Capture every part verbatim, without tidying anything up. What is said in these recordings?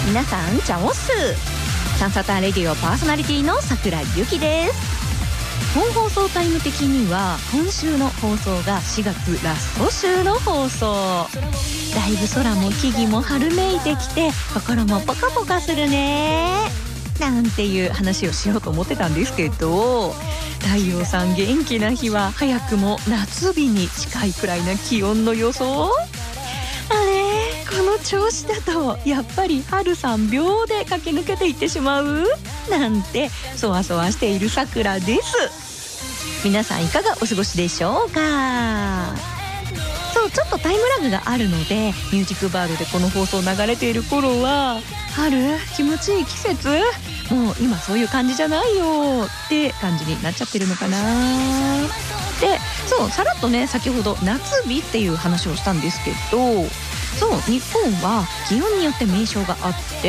皆さんチャオス。サンサターレディオパーソナリティの桜ゆきです。本放送タイム的には今週の放送がしがつラスト週の放送。だいぶ空も木々も春めいてきて心もポカポカするねなんていう話をしようと思ってたんですけど、太陽さん元気な日は早くも夏日に近いくらいな気温の予想。あれ、この調子だとやっぱり春さん秒で駆け抜けていってしまうなんてそわそわしているさくらです。皆さんいかがお過ごしでしょうか。そう、ちょっとタイムラグがあるのでミュージックバードでこの放送流れている頃は春気持ちいい季節、もう今そういう感じじゃないよって感じになっちゃってるのかな。で、そうさらっとね先ほど夏日っていう話をしたんですけど、そう日本は気温によって名称があって、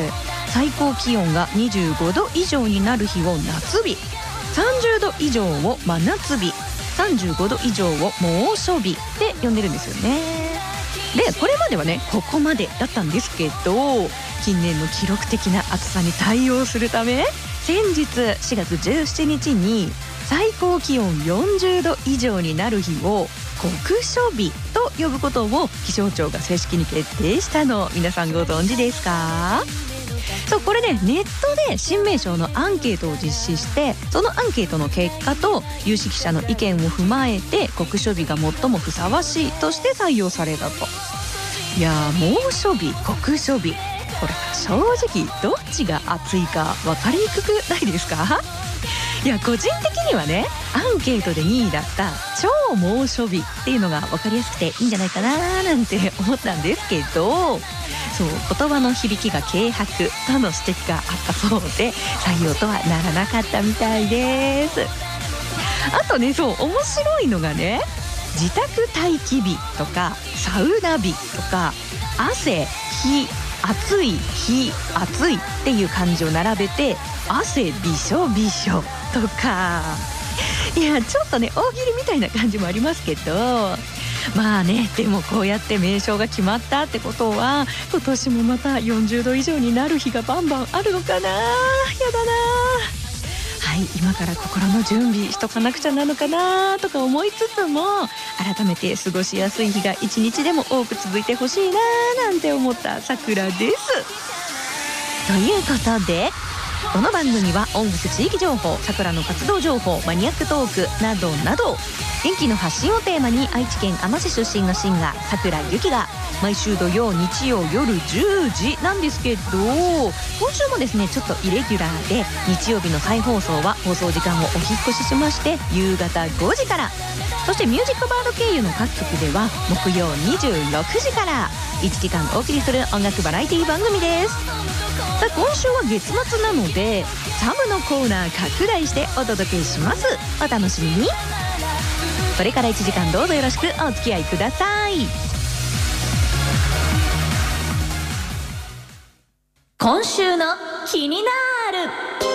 最高気温がにじゅうごど以上になる日を夏日、さんじゅうど以上を真夏日、さんじゅうごど以上を猛暑日って呼んでるんですよね。でこれまではねここまでだったんですけど、近年の記録的な暑さに対応するため先日しがつじゅうしちにちに最高気温よんじゅうど以上になる日を酷暑日と呼ぶことを気象庁が正式に決定したの、皆さんご存知ですか。そう、これねネットで新名称のアンケートを実施して、そのアンケートの結果と有識者の意見を踏まえて酷暑日が最もふさわしいとして採用されたと。いやー、猛暑日酷暑日、これ正直どっちが暑いか分かりにくくないですか。いや個人的にはねアンケートでにいだった超猛暑日っていうのが分かりやすくていいんじゃないかななんて思ったんですけど、そう言葉の響きが軽薄との指摘があったそうで採用とはならなかったみたいです。あとね、そう面白いのがね、自宅待機日とかサウナ日とか汗日暑い日暑いっていう漢字を並べて汗びしょびしょとか、いやちょっとね大喜利みたいな感じもありますけど、まあね、でもこうやって名称が決まったってことは今年もまたよんじゅうど以上になる日がバンバンあるのかな。やだな。はい、今から心の準備しとかなくちゃなのかなとか思いつつも、改めて過ごしやすい日が一日でも多く続いてほしいななんて思ったさくらです。ということでこの番組は音楽地域情報、さくらの活動情報、マニアックトークなどなど元気の発信をテーマに愛知県あま市出身のシンガーさくらゆきが毎週土曜日曜夜じゅうじなんですけど、今週もですねちょっとイレギュラーで日曜日の再放送は放送時間をお引っ越ししまして夕方ごじから、そしてミュージックバード経由の各局では木曜にじゅうろくじからいちじかんお送りする音楽バラエティ番組です。さあ今週は月末なのでサブのコーナー拡大してお届けします。お楽しみに。これからいちじかんどうぞよろしくお付き合いください。今週の気になる